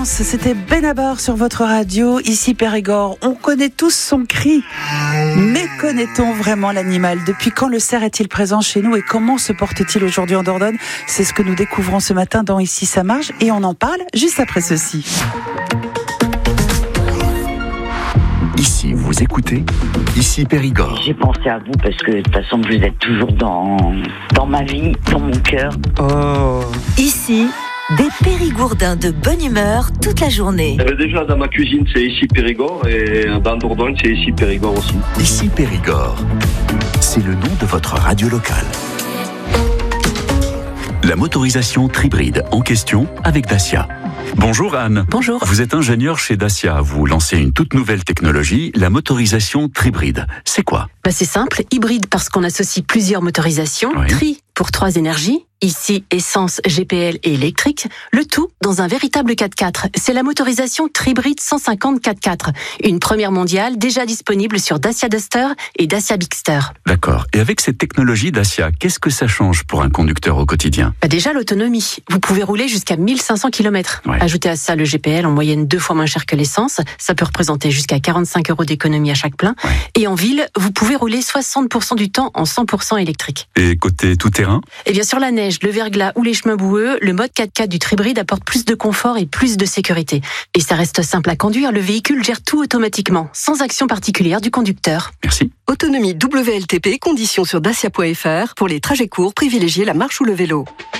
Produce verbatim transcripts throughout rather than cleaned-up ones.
vacances, c'était Benabar sur votre radio, ici Périgord. On connaît tous son cri, mais connaît-on vraiment l'animal? Depuis quand le cerf est-il présent chez nous et comment se porte-t-il aujourd'hui en Dordogne? C'est ce que nous découvrons ce matin dans Ici ça marche et on en parle juste après ceci. Ici, vous écoutez Ici Périgord. J'ai pensé à vous parce que de toute façon vous êtes toujours dans, dans ma vie, dans mon cœur. Oh. Ici, des Périgourdins de bonne humeur toute la journée. Euh, déjà dans ma cuisine c'est Ici Périgord et dans Dordogne c'est Ici Périgord aussi. Ici Périgord, c'est le nom de votre radio locale. La motorisation Tribride en question avec Dacia. Bonjour Anne. Bonjour. Vous êtes ingénieure chez Dacia. Vous lancez une toute nouvelle technologie, la motorisation Tribride. C'est quoi? Bah c'est simple, hybride parce qu'on associe plusieurs motorisations, Oui. tri pour trois énergies, ici essence, G P L et électrique, le tout dans un véritable quatre-quatre. C'est la motorisation Tribride cent cinquante quatre-quatre, une première mondiale déjà disponible sur Dacia Duster et Dacia Bigster. D'accord. Et avec cette technologie Dacia, qu'est-ce que ça change pour un conducteur au quotidien? Bah déjà l'autonomie, vous pouvez rouler jusqu'à mille cinq cents kilomètres. Ouais. Ajoutez à ça le G P L en moyenne deux fois moins cher que l'essence, ça peut représenter jusqu'à quarante-cinq euros d'économie à chaque plein. Ouais. Et en ville, vous pouvez rouler soixante pour cent du temps en cent pour cent électrique. Et côté tout-terrain? Et bien sur la neige, le verglas ou les chemins boueux, le mode quatre-quatre du Tribride apporte plus de confort et plus de sécurité. Et ça reste simple à conduire, le véhicule gère tout automatiquement, sans action particulière du conducteur. Merci. Autonomie W L T P, conditions sur dacia point f r. Pour les trajets courts, privilégiez la marche ou le vélo.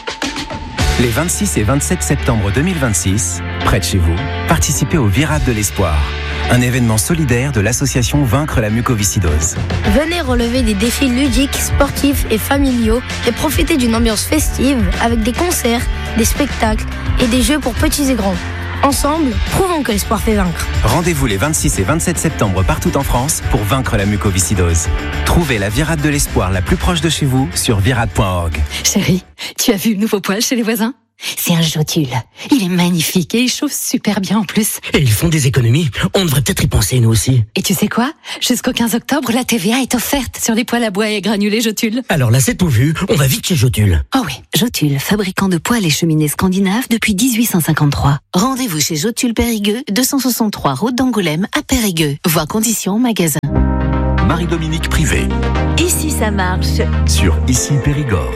Les vingt-six et vingt-sept septembre deux mille vingt-six, près de chez vous, participez au Virade de l'Espoir, un événement solidaire de l'association Vaincre la mucoviscidose. Venez relever des défis ludiques, sportifs et familiaux et profitez d'une ambiance festive avec des concerts, des spectacles et des jeux pour petits et grands. Ensemble, prouvons que l'espoir fait vaincre. Rendez-vous les vingt-six et vingt-sept septembre partout en France pour vaincre la mucoviscidose. Trouvez la Virade de l'Espoir la plus proche de chez vous sur virade point org. Chérie, tu as vu le nouveau poêle chez les voisins? C'est un Jotule. Il est magnifique et il chauffe super bien en plus. Et ils font des économies. On devrait peut-être y penser, nous aussi. Et tu sais quoi? Jusqu'au quinze octobre, la T V A est offerte sur les poêles à bois et granulés Jotule. Alors là, c'est tout vu. On va vite chez Jotule. Oh oui, Jotule, fabricant de poêles et cheminées scandinaves depuis dix-huit cent cinquante-trois. Rendez-vous chez Jotule Périgueux, deux cent soixante-trois route d'Angoulême à Périgueux. Voir conditions magasin. Marie-Dominique Privé Ici ça marche. sur Ici Périgord.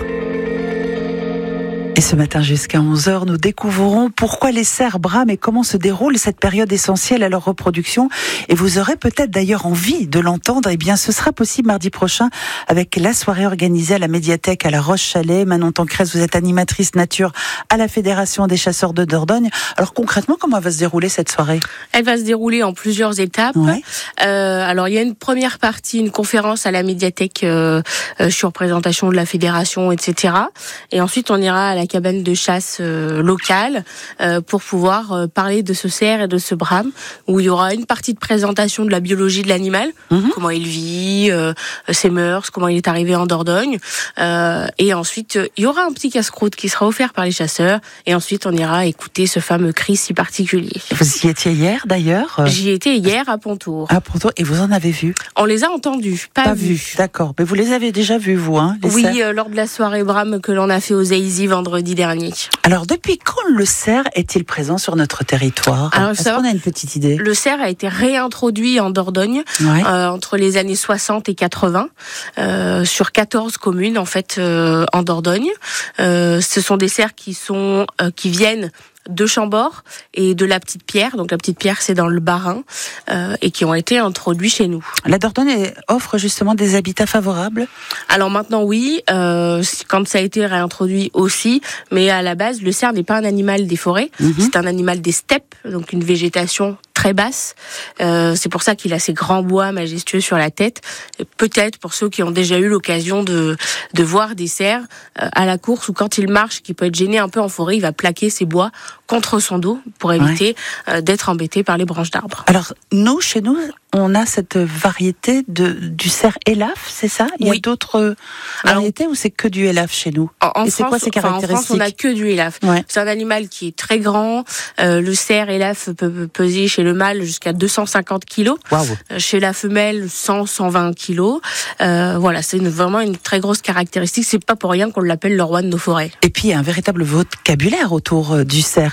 Et ce matin jusqu'à onze heures, nous découvrons pourquoi les cerfs brament et comment se déroule cette période essentielle à leur reproduction. Et vous aurez peut-être d'ailleurs envie de l'entendre. Eh bien, ce sera possible mardi prochain avec la soirée organisée à la médiathèque à La Roche-Chalais. Manon Tancresse, vous êtes animatrice nature à la Fédération des chasseurs de Dordogne. Alors concrètement, comment va se dérouler cette soirée? Elle va se dérouler en plusieurs étapes. Ouais. Euh, alors, il y a une première partie, une conférence à la médiathèque euh, euh, sur présentation de la fédération, et cetera. Et ensuite, on ira à la cabane de chasse euh, locale euh, pour pouvoir euh, parler de ce cerf et de ce brame, où il y aura une partie de présentation de la biologie de l'animal, mmh. comment il vit, euh, ses mœurs, comment il est arrivé en Dordogne, euh, et ensuite euh, il y aura un petit casse-croûte qui sera offert par les chasseurs, et ensuite on ira écouter ce fameux cri si particulier. Vous y étiez hier d'ailleurs? J'y étais hier à Pontour. À Pontour, et vous en avez vu? On les a entendus, pas, pas vus. vus. D'accord, mais vous les avez déjà vus vous, hein, les Oui, cerfs euh, lors de la soirée brame que l'on a fait aux Eizy vendredi dernier. Alors, depuis quand le cerf est-il présent sur notre territoire? Alors, Est-ce qu'on a une petite idée? Le cerf a été réintroduit en Dordogne ouais. euh, entre les années soixante et quatre-vingts euh, sur quatorze communes en fait euh, en Dordogne. Euh, ce sont des cerfs qui sont euh, qui viennent de Chambord et de la Petite Pierre. Donc la Petite Pierre, c'est dans le Bas-Rhin, euh, et qui ont été introduits chez nous. La Dordogne offre justement des habitats favorables? Alors maintenant, oui, euh, quand ça a été réintroduit aussi, mais à la base, le cerf n'est pas un animal des forêts, mmh. c'est un animal des steppes, donc une végétation très basse. Euh, c'est pour ça qu'il a ces grands bois majestueux sur la tête. Et peut-être pour ceux qui ont déjà eu l'occasion de de voir des cerfs euh, à la course ou quand il marche, qui peut être gêné un peu en forêt, il va plaquer ses bois contre son dos pour éviter ouais. euh, d'être embêté par les branches d'arbres. Alors nous, chez nous, on a cette variété de du cerf élaf, c'est ça? Il y oui. a d'autres variétés Alors, ou c'est que du élaf chez nous? En, en Et c'est France, quoi ces caractéristiques? enfin, en France, on a que du élaf. Ouais. C'est un animal qui est très grand. Euh, le cerf élaf peut peser chez le mâle jusqu'à deux cent cinquante kilos. Wow. Euh, chez la femelle, cent à cent vingt kilos. Euh, voilà, c'est une, vraiment une très grosse caractéristique. C'est pas pour rien qu'on l'appelle le roi de nos forêts. Et puis, il y a un véritable vocabulaire autour du cerf.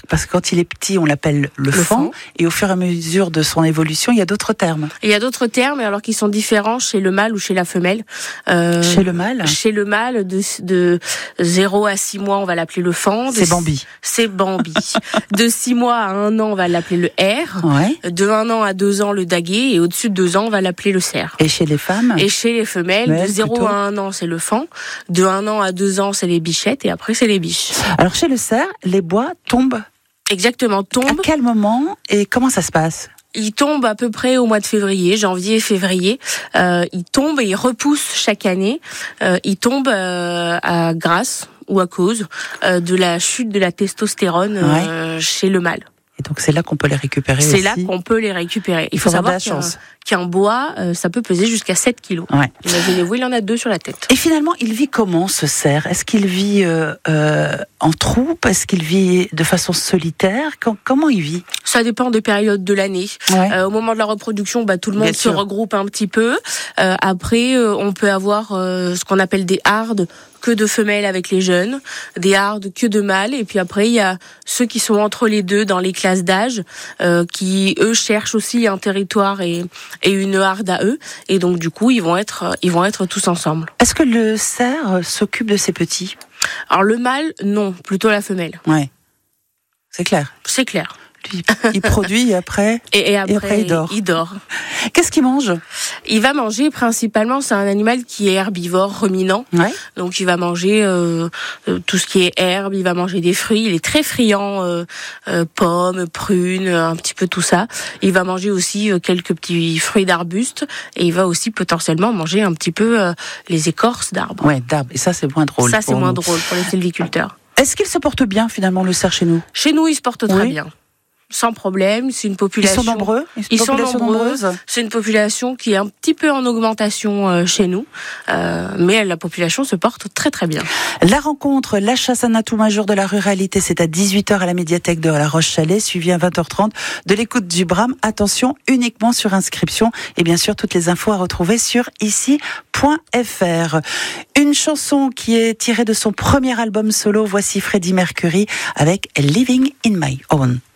Parce que quand il est petit, on l'appelle le, le faon, faon, et au fur et à mesure de son évolution, il y a d'autres termes. Il y a d'autres termes, alors qu'ils sont différents chez le mâle ou chez la femelle. Euh, chez le mâle Chez le mâle, de, de zéro à six mois, on va l'appeler le faon. C'est Bambi. C'est Bambi. De six mois à un an, on va l'appeler le R. Ouais. De un an à deux ans, le daguet. Et au-dessus de deux ans, on va l'appeler le cerf. Et chez les femmes? Et chez les femelles, Mais de zéro plutôt. à un an, c'est le faon. De un an à deux ans, c'est les bichettes. Et après, c'est les biches. Alors, chez le cerf, les bois tombent. Exactement, tombent. À quel moment et comment ça se passe? Il tombe à peu près au mois de février, janvier, février. Euh, il tombe et il repousse chaque année. Euh, il tombe euh, à grâce ou à cause euh, de la chute de la testostérone euh, ouais. chez le mâle. Et donc c'est là qu'on peut les récupérer. C'est aussi. là qu'on peut les récupérer. Il, il faut, faut savoir de la chance. qu'un, qu'un bois, euh, ça peut peser jusqu'à sept kilos. Ouais. Imaginez-vous, il en a deux sur la tête. Et finalement, il vit comment, ce cerf? Est-ce qu'il vit euh, euh, en troupe? Est-ce qu'il vit de façon solitaire? Comment il vit? Ça dépend des périodes de l'année. Ouais. Euh, au moment de la reproduction, bah, tout le monde Bien se sûr. regroupe un petit peu. Euh, après, euh, on peut avoir euh, ce qu'on appelle des hardes, que de femelles avec les jeunes, des hardes que de mâles, et puis après il y a ceux qui sont entre les deux dans les classes d'âge, euh, qui eux cherchent aussi un territoire et, et une harde à eux, et donc du coup ils vont être ils vont être tous ensemble. Est-ce que le cerf s'occupe de ses petits? Alors le mâle, non, plutôt la femelle. Ouais, c'est clair. C'est clair. Lui, il produit et après, et, et, après, et après il dort. Il dort. Qu'est-ce qu'il mange? Il va manger principalement, c'est un animal qui est herbivore, ruminant. Ouais. Donc il va manger euh, euh, tout ce qui est herbe, il va manger des fruits. Il est très friand, euh, euh, pommes, prunes, un petit peu tout ça. Il va manger aussi euh, quelques petits fruits d'arbustes et il va aussi potentiellement manger un petit peu euh, les écorces d'arbres. Ouais, d'arbres. Et ça c'est moins drôle. Ça c'est moins nous. drôle pour les sylviculteurs. Est-ce qu'il se porte bien finalement, le cerf, chez nous? Chez nous, il se porte très oui. bien. Sans problème, c'est une population. Ils sont nombreux. Ils, Ils sont nombreux. nombreuses. C'est une population qui est un petit peu en augmentation euh, chez nous, euh, mais la population se porte très très bien. La rencontre, la chasse à un atout majeur de la ruralité, c'est à dix-huit heures à la médiathèque de La Roche-Chalais, suivi à vingt heures trente de l'écoute du Brame. Attention, uniquement sur inscription, et bien sûr toutes les infos à retrouver sur ici point f r. Une chanson qui est tirée de son premier album solo. Voici Freddie Mercury avec Living in My Own.